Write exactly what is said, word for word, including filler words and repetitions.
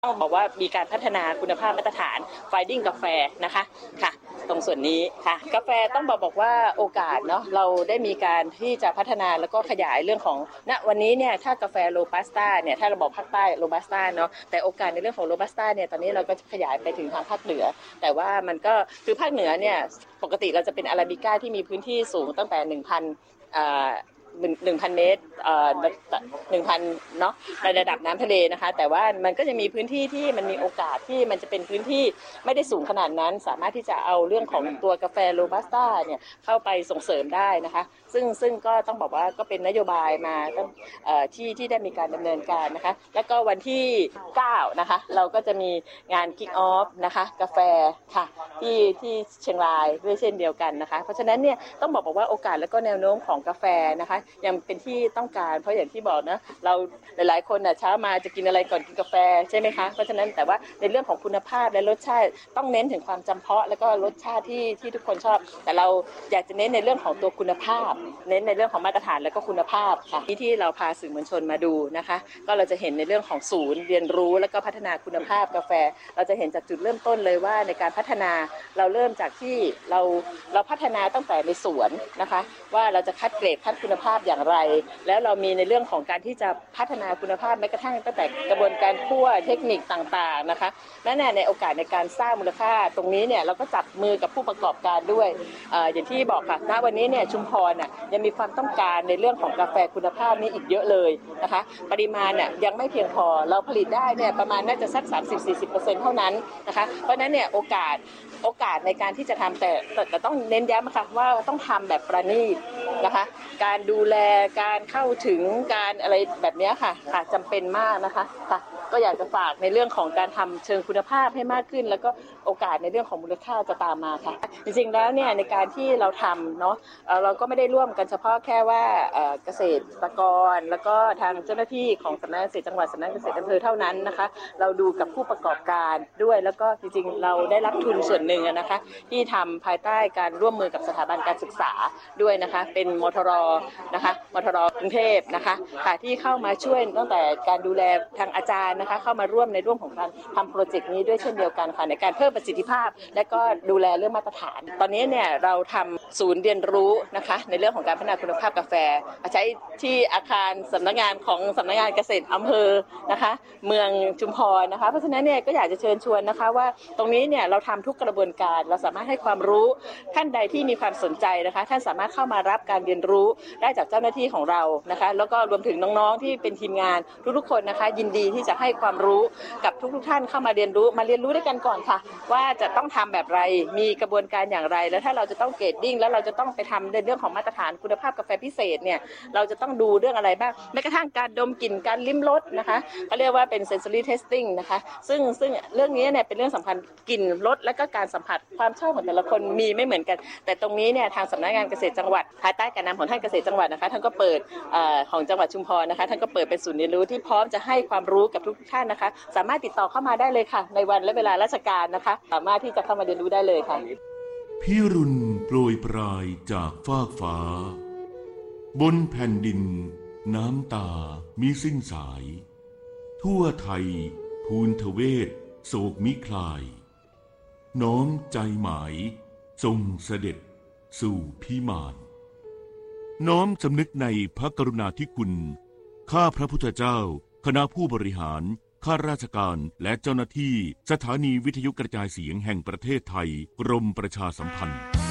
ต้องบอกว่ามีการพัฒนาคุณภาพมาตรฐาน Finding กาแฟนะคะค่ะตรงส่วนนี้ค่ะกาแฟต้องบอกบอกว่าโอกาสเนาะเราได้มีการที่จะพัฒนาแล้วก็ขยายเรื่องของณวันนี้เนี่ยถ้ากาแฟโรบัสต้าเนี่ยถ้าเราบอกภาคใต้โรบัสต้าเนาะแต่โอกาสในเรื่องของโรบัสต้าเนี่ยตอนนี้เราก็ขยายไปถึงทางภาคเหนือแต่ว่ามันก็คือภาคเหนือเนี่ยปกติเราจะเป็นอาราบิก้าที่มีพื้นที่สูงตั้งแต่ หนึ่งพัน อ่าหนึ่ง หนึ่งพัน เมตรเอ่อหนึ่งพัน เนาะในระดับน้ำทะเลนะคะแต่ว่ามันก็จะมีพื้นที่ที่มันมีโอกาสที่มันจะเป็นพื้นที่ไม่ได้สูงขนาดนั้นสามารถที่จะเอาเรื่องของตัวกาแฟโรบัสต้าเนี่ยเข้าไปส่งเสริมได้นะคะซึ่งซึ่งก็ต้องบอกว่าก็เป็นนโยบายมาตั้งเอ่อที่ที่ได้มีการดำเนินการนะคะแล้วก็วันที่เก้านะคะเราก็จะมีงาน Kick Off นะคะกาแฟค่ะที่ที่เชียงรายด้วยเช่นเดียวกันนะคะเพราะฉะนั้นเนี่ยต้องบอกบอกว่าโอกาสและก็แนวโน้มของกาแฟนะคะยังเป็นที่ต้องการเพราะอย่างที่บอกนะเราหลายๆคนน่ะเช้ามาจะกินอะไรก่อนกินกาแฟใช่ไหมคะเพราะฉะนั้นแต่ว่าในเรื่องของคุณภาพและรสชาติต้องเน้นถึงความจำเพาะแล้วก็รสชาติที่ที่ทุกคนชอบแต่เราอยากจะเน้นในเรื่องของตัวคุณภาพเน้นในเรื่องของมาตรฐานและก็คุณภาพค่ะที่ที่เราพาสื่อมวลชนมาดูนะคะก็เราจะเห็นในเรื่องของศูนย์เรียนรู้และก็พัฒนาคุณภาพกาแฟเราจะเห็นจากจุดเริ่มต้นเลยว่าในการพัฒนาเราเริ่มจากที่เราเราพัฒนาตั้งแต่ในสวนนะคะว่าเราจะคัดเกรดคัดคุณภาพอย่างไรแล้วเรามีในเรื่องของการที่จะพัฒนาคุณภาพแม้กระทั่งตั้งแต่กระบวนการคั่วเทคนิคต่างๆนะคะและในโอกาสในการสร้างมูลค่าตรงนี้เนี่ยเราก็จับมือกับผู้ประกอบการด้วย เอ่อ อย่างที่บอกค่ะณวันนี้เนี่ยชุมพรน่ะยังมีความต้องการในเรื่องของกาแฟคุณภาพนี้อีกเยอะเลยนะคะปริมาณน่ะยังไม่เพียงพอเราผลิตได้เนี่ยประมาณน่าจะสัก สามสิบถึงสี่สิบเปอร์เซ็นต์ เท่านั้นนะคะเพราะฉะนั้นเนี่ยโอกาสโอกาสในการที่จะทำแต่แต่ต้องเน้นย้ำค่ะว่าต้องทำแบบประณีตนะคะการดูแลการเข้าถึงการอะไรแบบนี้ค่ะค่ะจำเป็นมากนะคะค่ะก็อยากจะฝากในเรื่องของการทำเชิงคุณภาพให้มากขึ้นแล้วก็โอกาสในเรื่องของมูลค่าจะตามมาค่ะจริงๆแล้วเนี่ยในการที่เราทำเนาะเราก็ไม่ได้ร่วมกันเฉพาะแค่ว่าเกษตรกรแล้วก็ทางเจ้าหน้าที่ของสำนักเกษตรจังหวัดสำนักเกษตรอำเภอเท่านั้นนะคะเราดูกับผู้ประกอบการด้วยแล้วก็จริงๆเราได้รับทุนส่วนหนึ่งนะคะที่ทำภายใต้การร่วมมือกับสถาบันการศึกษาด้วยนะคะเป็นมทรนะคะมทรกรุงเทพนะคะค่ะที่เข้ามาช่วยตั้งแต่การดูแลทางอาจารย์นะคะเข้ามาร่วมในร่วมของการทำโปรเจกต์นี้ด้วยเช่นเดียวกันค่ะในการเพิ่มประสิทธิภาพและก็ดูแลเรื่องมาตรฐานตอนนี้เนี่ยเราทำศูนย์เรียนรู้นะคะในเรื่องของการพัฒนาคุณภาพกาแฟใช้ที่อาคารสำนักงานของสำนักงานเกษตรอำเภอนะคะเมืองชุมพรนะคะเพราะฉะนั้นเนี่ยก็อยากจะเชิญชวนนะคะว่าตรงนี้เนี่ยเราทำทุกกระบวนการเราสามารถให้ความรู้ท่านใดที่มีความสนใจนะคะท่านสามารถเข้ามารับการเรียนรู้ได้จากเจ้าหน้าที่ของเรานะคะแล้วก็รวมถึงน้องๆที่เป็นทีมงานทุกๆคนนะคะยินดีที่จะให้ความรู้กับทุกๆท่านเข้ามาเรียนรู้มาเรียนรู้ด้วยกันก่อนค่ะว่าจะต้องทำแบบไรมีกระบวนการอย่างไรแล้วถ้าเราจะต้องเกรดดิ้งแล้วเราจะต้องไปทำในเรื่องของมาตรฐานคุณภาพกาแฟพิเศษเนี่ยเราจะต้องดูเรื่องอะไรบ้างแม้กระทั่งการดมกลิ่นการลิ้มรสนะคะเขาเรียกว่าเป็น sensory testing นะคะซึ่งซึ่งเรื่องนี้เนี่ยเป็นเรื่องสำคัญกลิ่นรสและก็การสัมผัสความชอบของแต่ละคนมีไม่เหมือนกันแต่ตรงนี้เนี่ยทางสำนักงานเกษตรจังหวัดภายใต้การนำของท่านเกษตรจังหวัดนะคะท่านก็เปิดเอ่อของจังหวัดชุมพรนะคะท่านก็เปิดเป็นศูนย์เรียนรู้ที่พร้อมจะให้ความรู้กับทุกท่านนะคะสามารถติดต่อเข้ามาได้เลยค่ะในวันและเวลาราชการนะคะสามารถที่จะเข้ามาเรียนรู้ได้เลยค่ะพิรุณโปรยปลายจากฟากฟ้าบนแผ่นดินน้ำตามิสิ้นสายทั่วไทยภูนทเวศโศกมิคลายน้อมใจหมายทรงเสด็จสู่พิมานน้อมสำนึกในพระกรุณาธิคุณข้าพระพุทธเจ้าคณะผู้บริหารข้าราชการและเจ้าหน้าที่สถานีวิทยุกระจายเสียงแห่งประเทศไทยกรมประชาสัมพันธ์